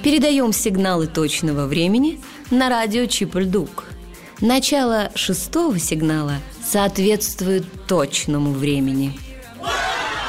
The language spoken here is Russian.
Передаем сигналы точного времени на радио Чип-Ль-Дук. Начало 6-го сигнала соответствует точному времени.